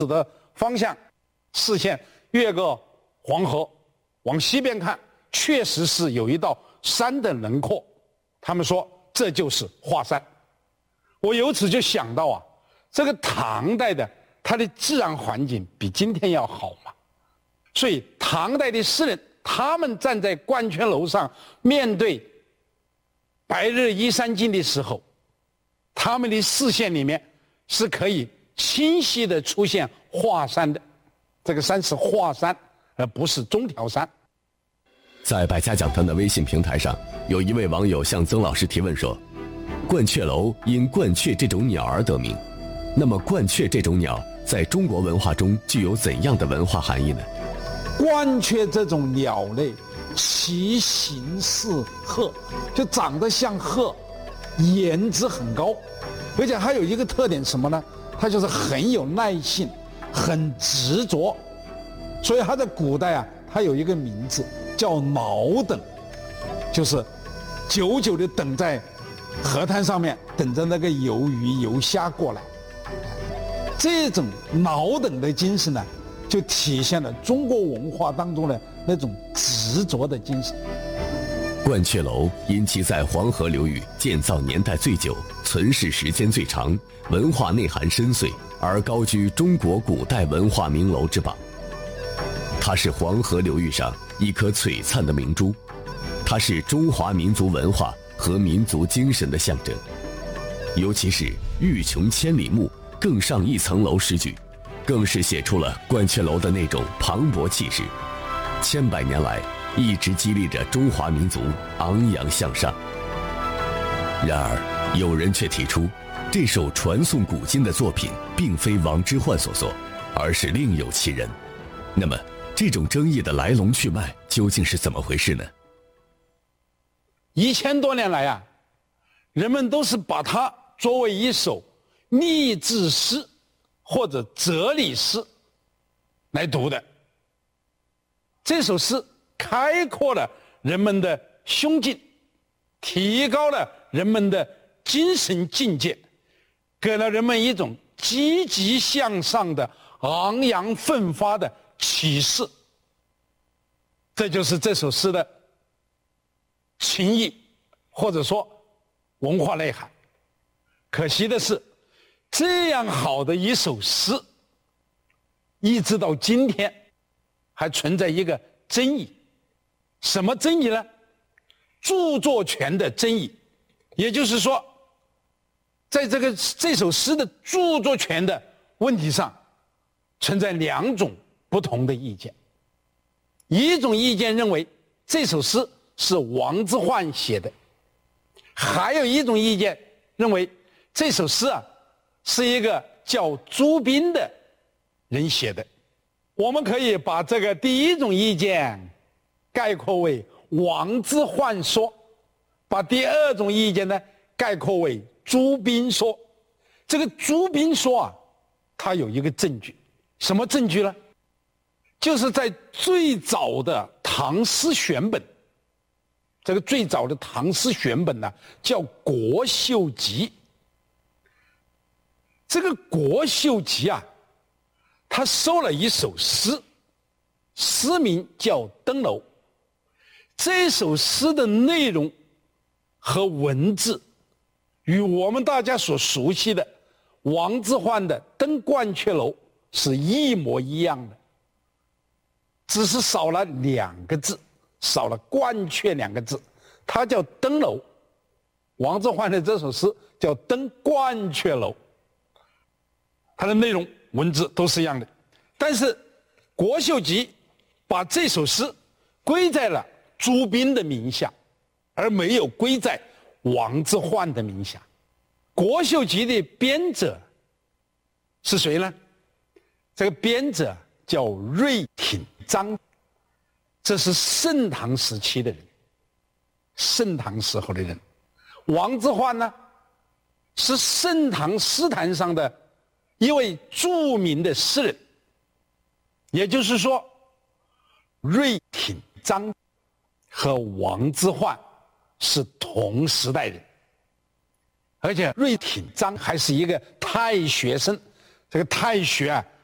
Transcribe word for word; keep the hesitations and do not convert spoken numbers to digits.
的方向，视线越过黄河，往西边看，确实是有一道山的轮廓。他们说这就是华山。我由此就想到啊，这个唐代的它的自然环境比今天要好嘛，所以唐代的诗人，他们站在鹳雀楼上面对白日依山尽的时候，他们的视线里面是可以清晰的出现华山的。这个山是华山，而不是中条山。 在百家讲坛的微信平台上，有一位网友向曾老师提问说，鹳雀楼因鹳雀这种鸟而得名，那么鹳雀这种鸟在中国文化中具有怎样的文化含义呢？ 鹳雀这种鸟类，其形似鹤，就长得像鹤，颜值很高，而且还有一个特点什么呢？它就是很有耐性，很执着，所以它在古代啊，它有一个名字叫挠等，就是久久的等在河滩上面，等着那个游鱼游虾过来。这种挠等的精神呢，就体现了中国文化当中的那种执着的精神。 鹳雀楼因其在黄河流域建造年代最久，存世时间最长，文化内涵深邃，而高居中国古代文化名楼之榜。它是黄河流域上一颗璀璨的明珠，它是中华民族文化和民族精神的象征。尤其是欲穷千里目，更上一层楼诗句，更是写出了鹳雀楼的那种磅礴气势，千百年来一直激励着中华民族昂扬向上。然而有人却提出，这首传颂古今的作品并非王之涣所作，而是另有其人。那么这种争议的来龙去脉究竟是怎么回事呢？ 一千多年来啊，人们都是把它作为一首励志诗或者哲理诗来读的。这首诗开阔了人们的胸襟，提高了人们的精神境界，给了人们一种积极向上的昂扬奋发的启示。这就是这首诗的情意，或者说文化内涵。可惜的是，这样好的一首诗，一直到今天还存在一个争议。什么争议呢？著作权的争议。也就是说，在这个这首诗的著作权的问题上，存在两种不同的意见。一种意见认为这首诗是王之涣写的，还有一种意见认为这首诗啊是一个叫朱彬的人写的。我们可以把这个第一种意见概括为王之涣说，把第二种意见呢概括为朱彬说。这个朱彬说啊，他有一个证据，什么证据呢？就是在最早的唐诗选本，这个最早的唐诗选本呢叫《国秀集》。这个《国秀集》啊，他收了一首诗，诗名叫《登楼》。这首诗的内容和文字与我们大家所熟悉的王之涣的《登鹳雀楼》是一模一样的，只是少了两个字，少了鹳雀两个字，它叫登楼。王之涣的这首诗叫登鹳雀楼，它的内容文字都是一样的。但是国秀集把这首诗归在了朱彬的名下，而没有归在王之涣的名下。国秀集的编者是谁呢？这个编者叫瑞挺章，这是盛唐时期的人，盛唐时候的人。王之涣呢，是盛唐诗坛上的一位著名的诗人。也就是说，瑞挺章和王之涣是同时代人，而且瑞挺章还是一个太学生。这个太学啊，